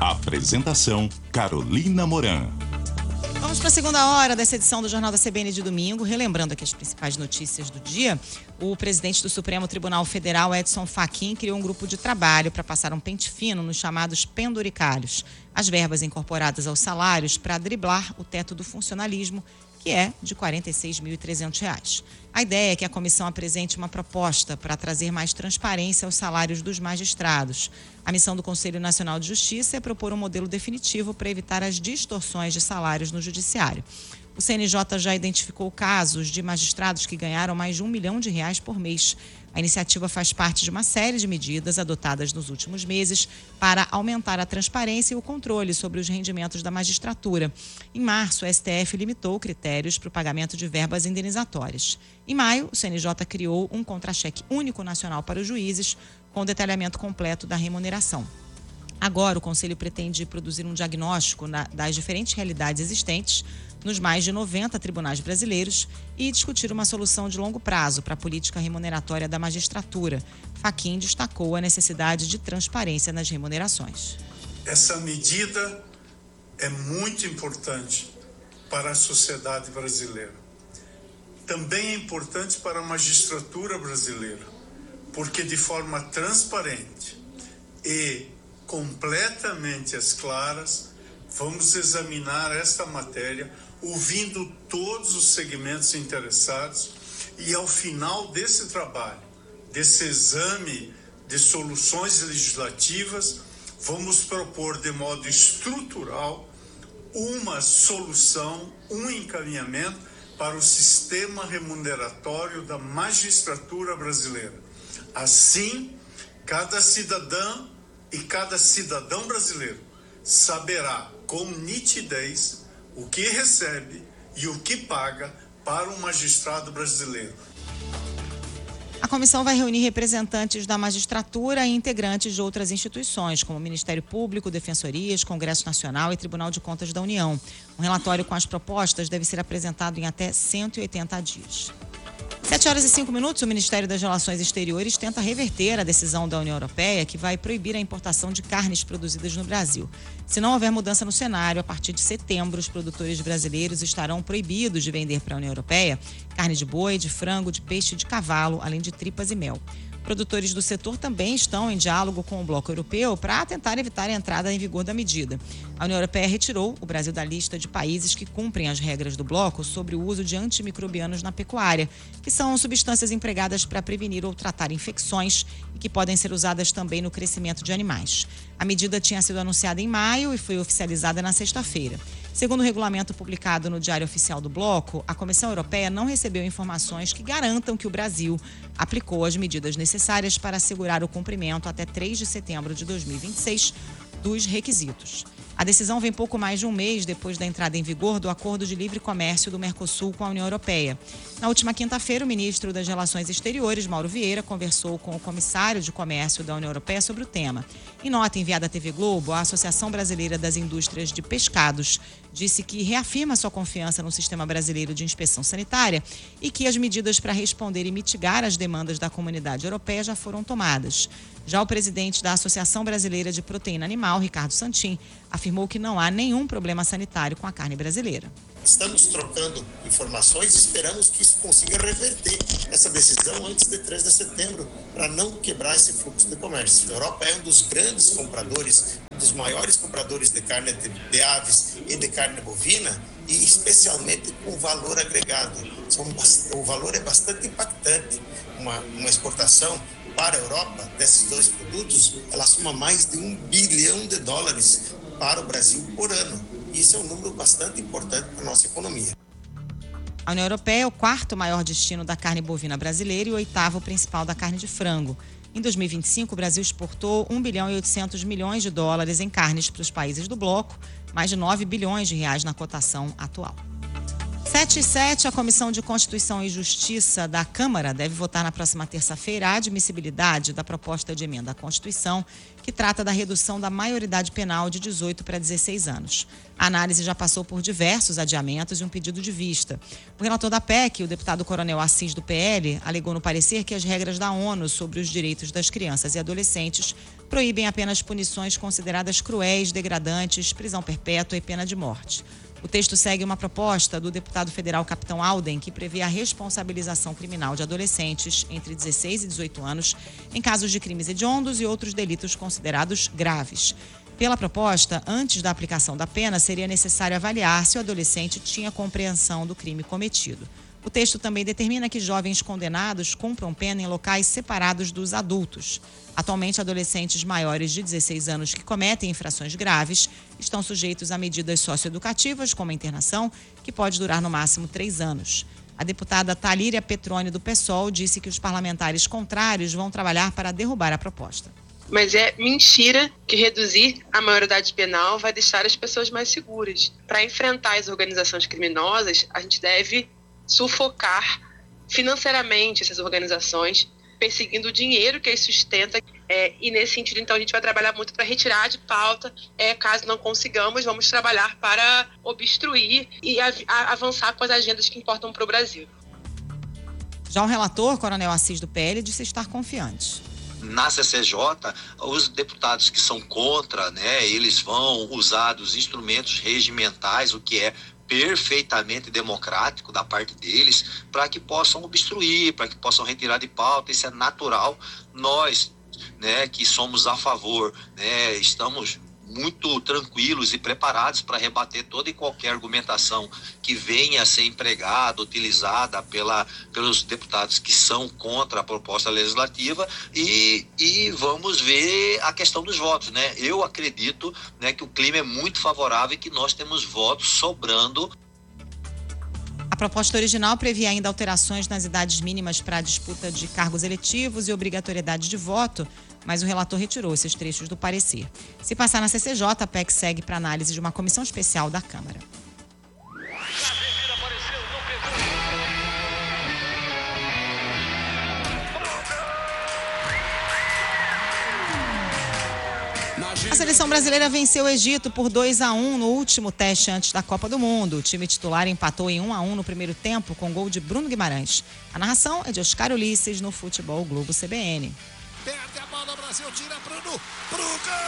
Apresentação: Carolina Moran. Vamos para a segunda hora dessa edição do Jornal da CBN de domingo. Relembrando aqui as principais notícias do dia. O presidente do Supremo Tribunal Federal, Edson Fachin, criou um grupo de trabalho para passar um pente fino nos chamados penduricalhos, as verbas incorporadas aos salários para driblar o teto do funcionalismo, que é de R$ 46.300. A ideia é que a comissão apresente uma proposta para trazer mais transparência aos salários dos magistrados. A missão do Conselho Nacional de Justiça é propor um modelo definitivo para evitar as distorções de salários no judiciário. O CNJ já identificou casos de magistrados que ganharam mais de R$ 1 milhão por mês. A iniciativa faz parte de uma série de medidas adotadas nos últimos meses para aumentar a transparência e o controle sobre os rendimentos da magistratura. Em março, o STF limitou critérios para o pagamento de verbas indenizatórias. Em maio, o CNJ criou um contra-cheque único nacional para os juízes, com detalhamento completo da remuneração. Agora, o Conselho pretende produzir um diagnóstico das diferentes realidades existentes nos mais de 90 tribunais brasileiros e discutir uma solução de longo prazo para a política remuneratória da magistratura. Fachin destacou a necessidade de transparência nas remunerações. Essa medida é muito importante para a sociedade brasileira. Também é importante para a magistratura brasileira, porque de forma transparente e completamente às claras, vamos examinar esta matéria, ouvindo todos os segmentos interessados e ao final desse trabalho, desse exame de soluções legislativas, vamos propor de modo estrutural uma solução, um encaminhamento para o sistema remuneratório da magistratura brasileira. Assim, cada cidadã e cada cidadão brasileiro saberá com nitidez o que recebe e o que paga para um magistrado brasileiro. A comissão vai reunir representantes da magistratura e integrantes de outras instituições, como o Ministério Público, Defensorias, Congresso Nacional e Tribunal de Contas da União. Um relatório com as propostas deve ser apresentado em até 180 dias. 7h05, o Ministério das Relações Exteriores tenta reverter a decisão da União Europeia que vai proibir a importação de carnes produzidas no Brasil. Se não houver mudança no cenário, a partir de setembro, os produtores brasileiros estarão proibidos de vender para a União Europeia carne de boi, de frango, de peixe e de cavalo, além de tripas e mel. Produtores do setor também estão em diálogo com o bloco europeu para tentar evitar a entrada em vigor da medida. A União Europeia retirou o Brasil da lista de países que cumprem as regras do bloco sobre o uso de antimicrobianos na pecuária, que são substâncias empregadas para prevenir ou tratar infecções e que podem ser usadas também no crescimento de animais. A medida tinha sido anunciada em maio e foi oficializada na sexta-feira. Segundo o regulamento publicado no Diário Oficial do Bloco, a Comissão Europeia não recebeu informações que garantam que o Brasil aplicou as medidas necessárias para assegurar o cumprimento até 3 de setembro de 2026 dos requisitos. A decisão vem pouco mais de um mês depois da entrada em vigor do Acordo de Livre Comércio do Mercosul com a União Europeia. Na última quinta-feira, o ministro das Relações Exteriores, Mauro Vieira, conversou com o comissário de Comércio da União Europeia sobre o tema. Em nota enviada à TV Globo, a Associação Brasileira das Indústrias de Pescados disse que reafirma sua confiança no sistema brasileiro de inspeção sanitária e que as medidas para responder e mitigar as demandas da comunidade europeia já foram tomadas. Já o presidente da Associação Brasileira de Proteína Animal, Ricardo Santin, afirmou que não há nenhum problema sanitário com a carne brasileira. Estamos trocando informações e esperamos que isso consiga reverter essa decisão antes de 3 de setembro, para não quebrar esse fluxo de comércio. A Europa é um dos grandes compradores, dos maiores compradores de carne de aves e de carne bovina, e especialmente com valor agregado. O valor é bastante impactante. Uma exportação para a Europa desses dois produtos, ela soma mais de $1 bilhão para o Brasil por ano. Isso é um número bastante importante para a nossa economia. A União Europeia é o quarto maior destino da carne bovina brasileira e o oitavo principal da carne de frango. Em 2025, o Brasil exportou $1 bilhão e 800 milhões em carnes para os países do bloco, mais de R$ 9 bilhões na cotação atual. 7h07, a Comissão de Constituição e Justiça da Câmara deve votar na próxima terça-feira a admissibilidade da proposta de emenda à Constituição que trata da redução da maioridade penal de 18 para 16 anos. A análise já passou por diversos adiamentos e um pedido de vista. O relator da PEC, o deputado Coronel Assis do PL, alegou no parecer que as regras da ONU sobre os direitos das crianças e adolescentes proíbem apenas punições consideradas cruéis, degradantes, prisão perpétua e pena de morte. O texto segue uma proposta do deputado federal Capitão Alden, que prevê a responsabilização criminal de adolescentes entre 16 e 18 anos em casos de crimes hediondos e outros delitos considerados graves. Pela proposta, antes da aplicação da pena, seria necessário avaliar se o adolescente tinha compreensão do crime cometido. O texto também determina que jovens condenados cumpram pena em locais separados dos adultos. Atualmente, adolescentes maiores de 16 anos que cometem infrações graves estão sujeitos a medidas socioeducativas, como a internação, que pode durar no máximo 3 anos. A deputada Talíria Petroni, do PSOL, disse que os parlamentares contrários vão trabalhar para derrubar a proposta. Mas é mentira que reduzir a maioridade penal vai deixar as pessoas mais seguras. Para enfrentar as organizações criminosas, a gente deve sufocar financeiramente essas organizações, perseguindo o dinheiro que as sustenta. E nesse sentido, então, a gente vai trabalhar muito para retirar de pauta. Caso não consigamos, vamos trabalhar para obstruir e avançar com as agendas que importam para o Brasil. Já o relator, Coronel Assis do PL, disse estar confiante. Na CCJ, os deputados que são contra, eles vão usar dos instrumentos regimentais, o que é perfeitamente democrático da parte deles, para que possam obstruir, para que possam retirar de pauta. Isso é natural. Nós, que somos a favor, estamos muito tranquilos e preparados para rebater toda e qualquer argumentação que venha a ser empregada, utilizada pelos deputados que são contra a proposta legislativa, e vamos ver a questão dos votos, Eu acredito, que o clima é muito favorável e que nós temos votos sobrando. A proposta original previa ainda alterações nas idades mínimas para a disputa de cargos eletivos e obrigatoriedade de voto, mas o relator retirou esses trechos do parecer. Se passar na CCJ, a PEC segue para análise de uma comissão especial da Câmara. A seleção brasileira venceu o Egito por 2-1 no último teste antes da Copa do Mundo. O time titular empatou em 1-1 no primeiro tempo com gol de Bruno Guimarães. A narração é de Oscar Ulisses no Futebol Globo CBN. Perde a bola, o Brasil tira Bruno pro gol!